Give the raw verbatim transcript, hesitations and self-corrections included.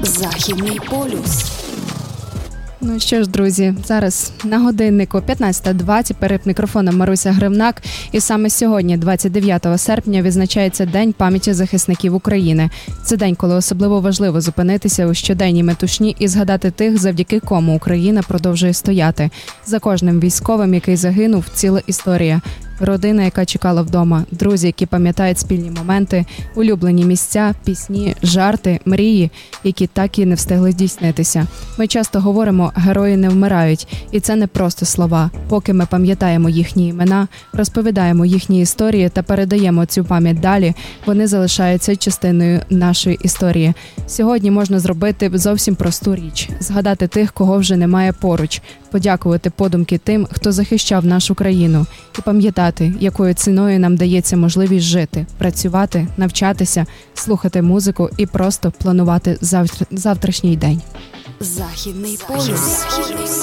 Західний полюс. Ну що ж, друзі, зараз на годиннику п'ятнадцята двадцять, перед мікрофоном Маруся Гривнак. І саме сьогодні, двадцять дев'ятого серпня, відзначається День пам'яті захисників України. Це день, коли особливо важливо зупинитися у щоденній метушні і згадати тих, завдяки кому Україна продовжує стояти. За кожним військовим, який загинув, ціла історія. Родина, яка чекала вдома, друзі, які пам'ятають спільні моменти, улюблені місця, пісні, жарти, мрії, які так і не встигли здійснитися. Ми часто говоримо «герої не вмирають», і це не просто слова. Поки ми пам'ятаємо їхні імена, розповідаємо їхні історії та передаємо цю пам'ять далі, вони залишаються частиною нашої історії. Сьогодні можна зробити зовсім просту річ – згадати тих, кого вже немає поруч, подякувати подумки тим, хто захищав нашу країну, і пам'ятати, якою ціною нам дається можливість жити, працювати, навчатися, слухати музику і просто планувати завтра... завтрашній день. Західний полюс.